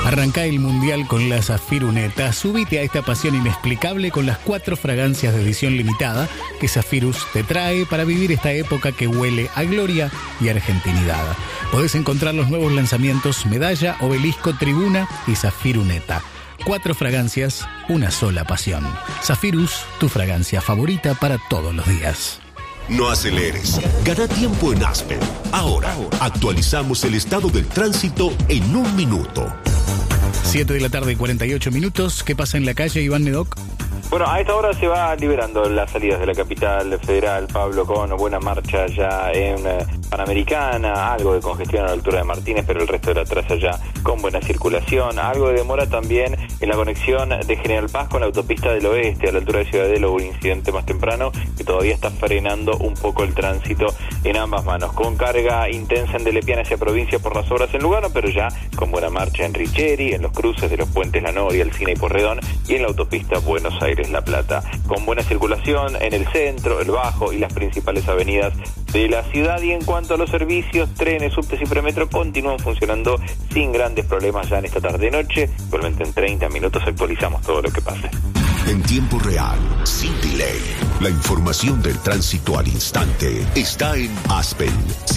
Arrancá el mundial con la Zafiruneta. Subite a esta pasión inexplicable con las 4 fragancias de edición limitada que Zafirus te trae para vivir esta época que huele a gloria y argentinidad. Podés encontrar los nuevos lanzamientos Medalla, Obelisco, Tribuna y Zafiruneta. 4 fragancias, una sola pasión. Zafirus, tu fragancia favorita para todos los días. No aceleres. Gana tiempo en Aspen. Ahora, actualizamos el estado del tránsito en 1 minuto. 7 de la tarde, 48 minutos. ¿Qué pasa en la calle, Iván Nedoc? Bueno, a esta hora se va liberando las salidas de la capital federal, Pablo, con buena marcha ya en Panamericana, algo de congestión a la altura de Martínez, pero el resto de la traza ya con buena circulación, algo de demora también en la conexión de General Paz con la autopista del oeste, a la altura de Ciudadela. Hubo un incidente más temprano que todavía está frenando un poco el tránsito en ambas manos, con carga intensa en Delepiane hacia provincia por las obras en Lugano, pero ya con buena marcha en Richeri, en los cruces de los puentes La Noria, Alsina y Porredón, y en la autopista Buenos Aires-La Plata, con buena circulación en el centro, el Bajo y las principales avenidas de la ciudad. Y en cuanto a los servicios, trenes, subtes y premetro continúan funcionando sin grandes problemas ya en esta tarde-noche. Igualmente en 30 minutos actualizamos todo lo que pase. En tiempo real, sin delay. La información del tránsito al instante está en Aspen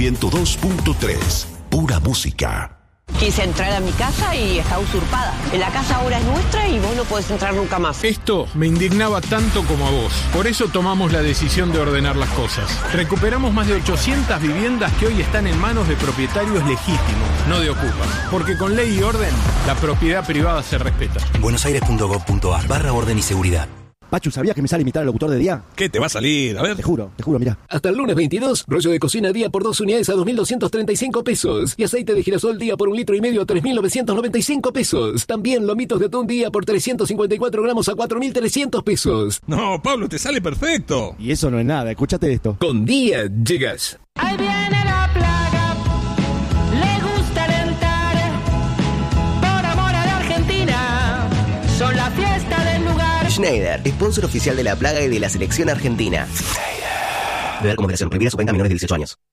102.3. Pura música. Quise entrar a mi casa y está usurpada. La casa ahora es nuestra y vos no podés entrar nunca más. Esto me indignaba tanto como a vos. Por eso tomamos la decisión de ordenar las cosas. Recuperamos más de 800 viviendas que hoy están en manos de propietarios legítimos, no de ocupas. Porque con ley y orden, la propiedad privada se respeta. buenosaires.gov.ar/orden y seguridad. Pachu, ¿sabías que me sale imitar al locutor de día? ¿Qué te va a salir? A ver. Te juro, mirá. Hasta el lunes 22, rollo de cocina día por 2 unidades a 2.235 pesos. Y aceite de girasol día por 1,5 litros a 3.995 pesos. También lomitos de atún día por 354 gramos a 4.300 pesos. No, Pablo, te sale perfecto. Y eso no es nada, escúchate esto. Con día llegas. Ahí viene la plaga, le gusta alentar, por amor a la Argentina, son la fiesta del lugar. Schneider, sponsor oficial de La Plaga y de la selección argentina. Beber como moderación, prohibida su venta a menores de 18 años.